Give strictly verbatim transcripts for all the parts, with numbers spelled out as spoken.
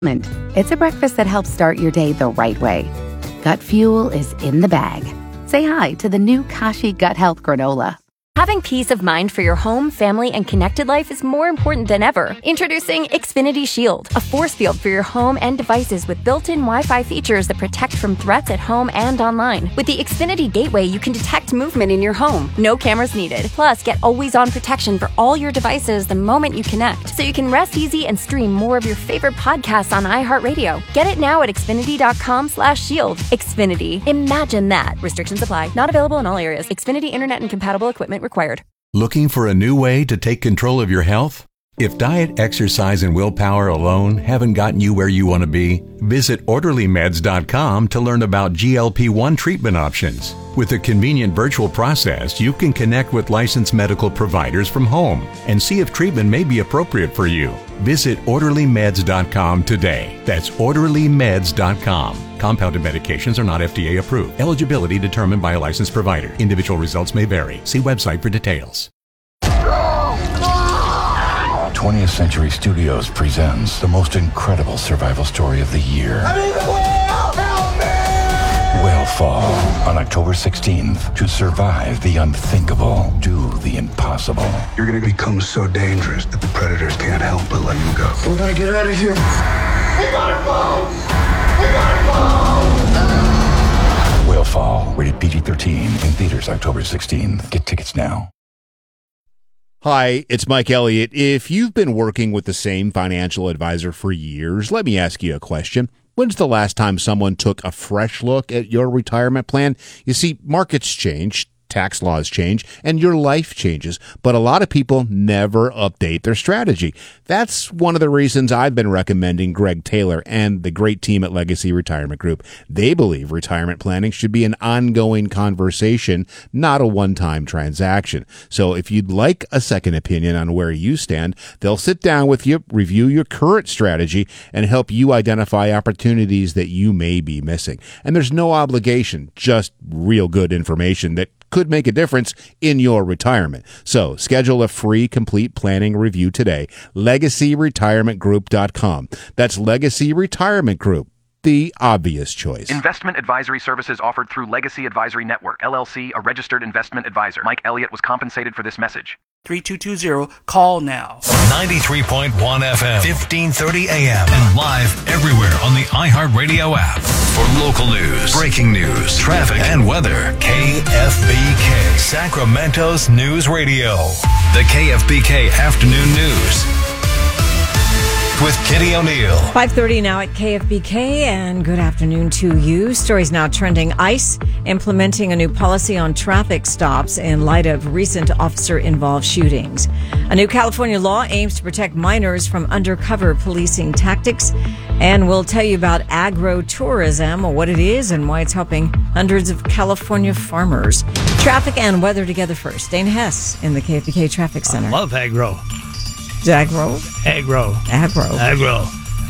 It's a breakfast that helps start your day the right way. Gut Fuel is in the bag. Say hi to the new Kashi Gut Health Granola. Having peace of mind for your home, family, and connected life is more important than ever. Introducing Xfinity Shield, a force field for your home and devices with built-in Wi-Fi features that protect from threats at home and online. With the Xfinity Gateway, you can detect movement in your home. No cameras needed. Plus, get always-on protection for all your devices the moment you connect, so you can rest easy and stream more of your favorite podcasts on iHeartRadio. Get it now at Xfinity.com slash shield. Xfinity. Imagine that. Restrictions apply. Not available in all areas. Xfinity Internet and compatible equipment required. Looking for a new way to take control of your health? If diet, exercise, and willpower alone haven't gotten you where you want to be, visit orderly meds dot com to learn about G L P one treatment options. With a convenient virtual process, you can connect with licensed medical providers from home and see if treatment may be appropriate for you. Visit orderly meds dot com today. That's orderly meds dot com. Compounded medications are not F D A approved. Eligibility determined by a licensed provider. Individual results may vary. See website for details. twentieth Century Studios presents the most incredible survival story of the year. I'm in the whale! Help me! Whale Fall on October sixteenth. To survive the unthinkable, do the impossible. You're going to become so dangerous that the predators can't help but let you go. We gotta get out of here. We gotta go! We gotta go! Whale Fall, rated P G thirteen, in theaters October sixteenth. Get tickets now. Hi, it's Mike Elliott. If you've been working with the same financial advisor for years, let me ask you a question. When's the last time someone took a fresh look at your retirement plan? You see, markets change, tax laws change, and your life changes, but a lot of people never update their strategy. That's one of the reasons I've been recommending Greg Taylor and the great team at Legacy Retirement Group. They believe retirement planning should be an ongoing conversation, not a one-time transaction. So if you'd like a second opinion on where you stand, they'll sit down with you, review your current strategy, and help you identify opportunities that you may be missing. And there's no obligation, just real good information that could make a difference in your retirement. So schedule a free complete planning review today. legacy retirement group dot com. That's Legacy Retirement Group, the obvious choice. Investment advisory services offered through Legacy Advisory Network, L L C, a registered investment advisor. Mike Elliott was compensated for this message. three two two zero, call now. ninety-three point one F M, fifteen thirty A M, and live everywhere on the iHeartRadio app. For local news, breaking news, traffic, and weather, K F B K, Sacramento's News Radio. The K F B K Afternoon News with Kitty O'Neill. five thirty now at K F B K, and good afternoon to you. Stories now trending. ICE implementing a new policy on traffic stops in light of recent officer-involved shootings. A new California law aims to protect minors from undercover policing tactics, and we'll tell you about agro-tourism, what it is and why it's helping hundreds of California farmers. Traffic and weather together first. Dana Hess in the K F B K Traffic Center. I love agro. Agro? Agro. Agro. Agro.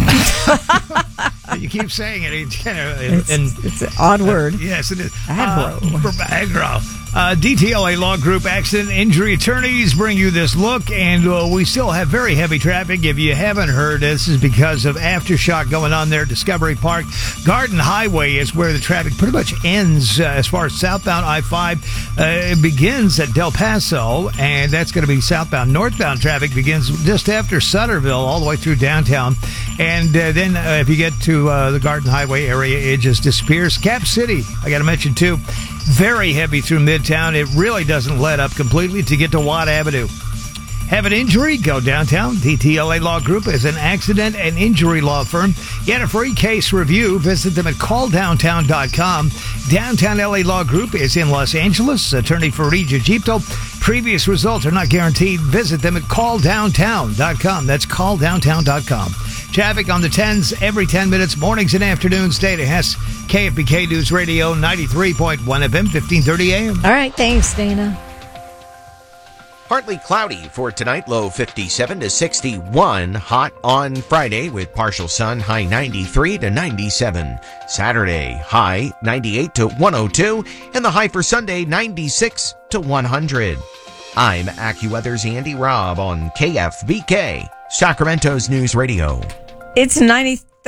You keep saying it. It's, kind of, it's, and, it's an odd word. Uh, yes, it is. Agro. Uh, agro. Uh, D T L A Law Group accident injury attorneys bring you this look, and uh, we still have very heavy traffic. If you haven't heard, this is because of aftershock going on there. Discovery Park. Garden Highway is where the traffic pretty much ends uh, as far as southbound I five. Uh, it begins at Del Paso, and that's going to be southbound. Northbound traffic begins just after Sutterville all the way through downtown. And uh, then uh, if you get to uh, the Garden Highway area, it just disappears. Cap City, I got to mention, too. Very heavy through Midtown. It really doesn't let up completely to get to Watt Avenue. Have an injury? Go downtown. D T L A Law Group is an accident and injury law firm. Get a free case review. Visit them at call downtown dot com. Downtown L A Law Group is in Los Angeles. Attorney Farid Jajipto. Previous results are not guaranteed. Visit them at call downtown dot com. That's call downtown dot com. Traffic on the tens every ten minutes, mornings and afternoons. Dana Hess, K F B K News Radio, ninety-three point one F M, fifteen thirty A M. All right, thanks, Dana. Partly cloudy for tonight, low fifty-seven to sixty-one. Hot on Friday with partial sun, high ninety-three to ninety-seven. Saturday, high ninety-eight to one oh two. And the high for Sunday, ninety-six to one hundred. I'm AccuWeather's Andy Robb on K F B K, Sacramento's News Radio. It's ninety